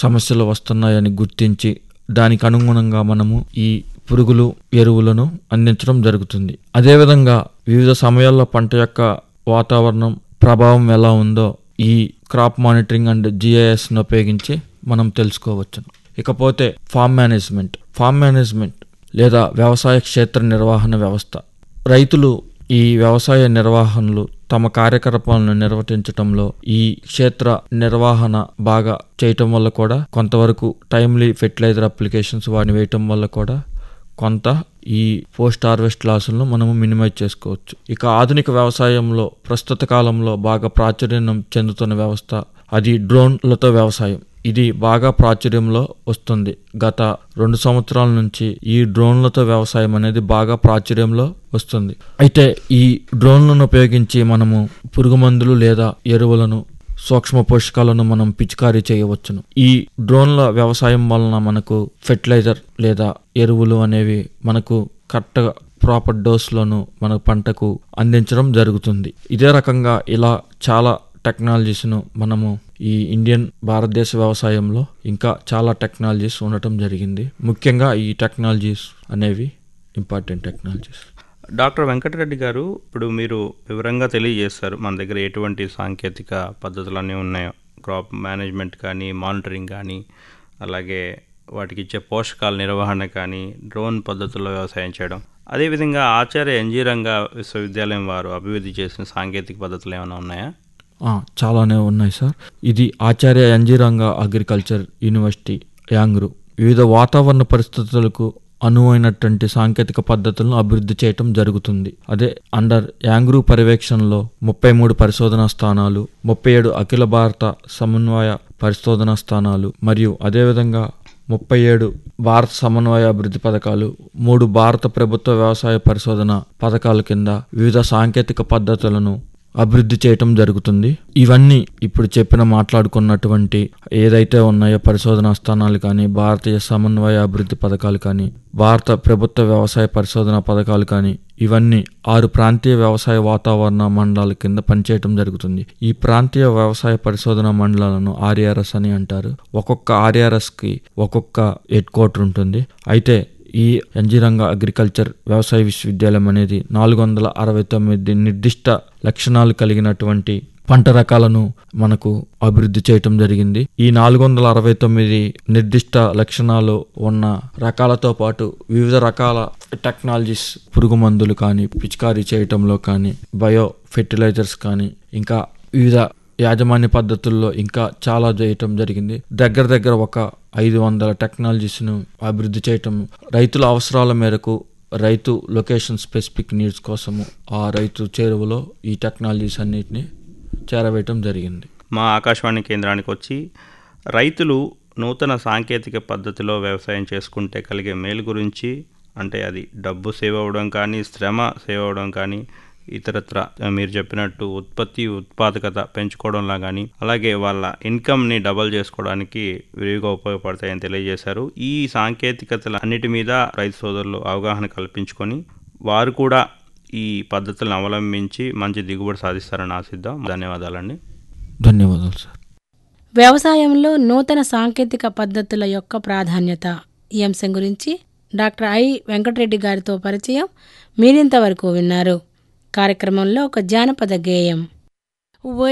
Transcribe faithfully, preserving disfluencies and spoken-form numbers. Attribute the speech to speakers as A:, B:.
A: సమస్యలు వస్తున్నాయని గుర్తించి దానికి అనుగుణంగా మనము ఈ పురుగులు ఎరువులను అందించడం జరుగుతుంది. అదేవిధంగా వివిధ సమయాల్లో పంట యొక్క వాతావరణం ప్రభావం ఎలా ఉందో ఈ క్రాప్ మానిటరింగ్ అండ్ జిఐఎస్ను ఉపయోగించి మనం తెలుసుకోవచ్చు. ఇకపోతే ఫామ్ మేనేజ్మెంట్ ఫామ్ మేనేజ్మెంట్ లేదా వ్యవసాయ క్షేత్ర నిర్వహణ వ్యవస్థ. రైతులు ఈ వ్యవసాయ నిర్వహణలు తమ కార్యకలాపాలను నిర్వర్తించడంలో ఈ క్షేత్ర నిర్వహణ బాగా చేయటం వల్ల కూడా కొంతవరకు టైమ్లీ ఫెర్టిలైజర్ అప్లికేషన్స్ వాటిని వేయటం వల్ల కూడా కొంత ఈ పోస్ట్ హార్వెస్ట్ లాసులను మనము మినిమైజ్ చేసుకోవచ్చు. ఇక ఆధునిక వ్యవసాయంలో ప్రస్తుత కాలంలో బాగా ప్రాచుర్యం చెందుతున్న వ్యవస్థ అది డ్రోన్లతో వ్యవసాయం. ఇది బాగా ప్రాచుర్యంలో వస్తుంది. గత రెండు సంవత్సరాల నుంచి ఈ డ్రోన్లతో వ్యవసాయం అనేది బాగా ప్రాచుర్యంలో వస్తుంది. అయితే ఈ డ్రోన్లను ఉపయోగించి మనము పురుగు మందులు లేదా ఎరువులను సూక్ష్మ పోషకాలను మనం పిచికారీ చేయవచ్చును. ఈ డ్రోన్ల వ్యవసాయం వలన మనకు ఫెర్టిలైజర్ లేదా ఎరువులు అనేవి మనకు కరెక్ట్గా ప్రాపర్ డోస్లను మన పంటకు అందించడం జరుగుతుంది. ఇదే రకంగా ఇలా చాలా టెక్నాలజీస్ను మనము ఈ ఇండియన్ భారతదేశ వ్యవసాయంలో ఇంకా చాలా టెక్నాలజీస్ ఉండటం జరిగింది. ముఖ్యంగా ఈ టెక్నాలజీస్ అనేవి ఇంపార్టెంట్ టెక్నాలజీస్.
B: డాక్టర్ వెంకటరెడ్డి గారు, ఇప్పుడు మీరు వివరంగా తెలియజేస్తారు మన దగ్గర ఎటువంటి సాంకేతిక పద్ధతులన్నీ ఉన్నాయో, క్రాప్ మేనేజ్మెంట్ కానీ, మానిటరింగ్ కానీ, అలాగే వాటికి ఇచ్చే పోషకాల నిర్వహణ కానీ, డ్రోన్ పద్ధతుల్లో వ్యవసాయం చేయడం. అదేవిధంగా ఆచార్య ఎన్జీ రంగా విశ్వవిద్యాలయం వారు అభివృద్ధి చేసిన సాంకేతిక పద్ధతులు ఏమైనా ఉన్నాయా?
A: చాలానే ఉన్నాయి సార్. ఇది ఆచార్య NG Ranga agriculture university ANGRAU వివిధ వాతావరణ పరిస్థితులకు అనువైనటువంటి సాంకేతిక పద్ధతులను అభివృద్ధి చేయటం జరుగుతుంది. అదే అండర్ యాంగ్రూ పర్యవేక్షణలో ముప్పై మూడు పరిశోధనా స్థానాలు, ముప్పై ఏడు అఖిల భారత సమన్వయ పరిశోధనా స్థానాలు మరియు అదేవిధంగా ముప్పై ఏడు భారత సమన్వయ అభివృద్ధి పథకాలు, మూడు భారత ప్రభుత్వ వ్యవసాయ పరిశోధన పథకాల కింద వివిధ సాంకేతిక పద్ధతులను అభివృద్ధి చేయటం జరుగుతుంది. ఇవన్నీ ఇప్పుడు చెప్పిన మాట్లాడుకున్నటువంటి ఏదైతే ఉన్నాయో పరిశోధనా స్థానాలు కానీ, భారతీయ సమన్వయ అభివృద్ధి పథకాలు కానీ, భారత ప్రభుత్వ వ్యవసాయ పరిశోధన పథకాలు కానీ, ఇవన్నీ ఆరు ప్రాంతీయ వ్యవసాయ వాతావరణ మండలాల కింద పనిచేయటం జరుగుతుంది. ఈ ప్రాంతీయ వ్యవసాయ పరిశోధన మండలాలను ఆర్ఏఆర్ఎస్ అని అంటారు. ఒక్కొక్క ఆర్ఏఆర్ఎస్ కి ఒక్కొక్క హెడ్ క్వార్టర్ ఉంటుంది. అయితే ఈ ఎన్జీ రంగా అగ్రికల్చర్ వ్యవసాయ విశ్వవిద్యాలయం అనేది నాలుగు వందల అరవై తొమ్మిది నిర్దిష్ట లక్షణాలు కలిగినటువంటి పంట రకాలను మనకు అభివృద్ధి చేయటం జరిగింది. ఈ నాలుగు వందల అరవై తొమ్మిది నిర్దిష్ట లక్షణాలు ఉన్న రకాలతో పాటు వివిధ రకాల టెక్నాలజీస్, పురుగు మందులు కానీ, పిచికారీ చేయటంలో కానీ, బయో ఫెర్టిలైజర్స్ కానీ, ఇంకా వివిధ యాజమాన్య పద్ధతుల్లో ఇంకా చాలా చేయటం జరిగింది. దగ్గర దగ్గర ఒక ఐదు వందల టెక్నాలజీస్ను అభివృద్ధి చేయటం, రైతుల అవసరాల మేరకు రైతు లొకేషన్ స్పెసిఫిక్ నీడ్స్ కోసము ఆ రైతు చేరువలో ఈ టెక్నాలజీస్ అన్నిటిని చేరవేయటం జరిగింది.
B: మా ఆకాశవాణి కేంద్రానికి వచ్చి రైతులు నూతన సాంకేతిక పద్ధతిలో వ్యవసాయం చేసుకుంటే కలిగే మేలు గురించి, అంటే అది డబ్బు సేవ్ అవ్వడం కానీ, శ్రమ సేవ్ అవ్వడం కానీ, ఇతరత్ర మీరు చెప్పినట్టు ఉత్పత్తి ఉత్పాదకత పెంచుకోవడంలా కానీ, అలాగే వాళ్ళ ఇన్కమ్ని డబల్ చేసుకోవడానికి విరివిగా ఉపయోగపడతాయని తెలియజేశారు. ఈ సాంకేతికతల అన్నిటి మీద రైతు సోదరులు అవగాహన కల్పించుకొని వారు కూడా ఈ పద్ధతులను అవలంబించి మంచి దిగుబడి సాధిస్తారని ఆశిద్దాం. ధన్యవాదాలండి.
A: ధన్యవాదాలు సార్.
C: వ్యవసాయంలో నూతన సాంకేతిక పద్ధతుల యొక్క ప్రాధాన్యత ఈ అంశం గురించి డాక్టర్ ఐ వెంకటరెడ్డి గారితో పరిచయం మీరింతవరకు విన్నారు. కార్యక్రమంలో ఒక జానపద గేయం.